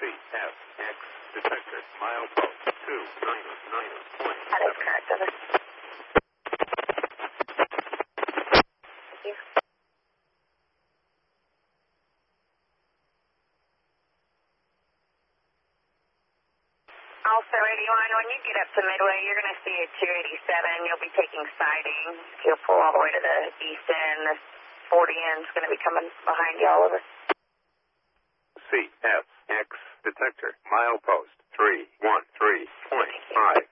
CFX detector, milepost 299.7. That is correct, over. Thank you. Also, 81, when you get up to Midway, you're going to see a 287. You'll be taking siding. You'll pull all the way to the east end. The 40 end's going to be coming behind you all over. CFX detector, milepost 313.5.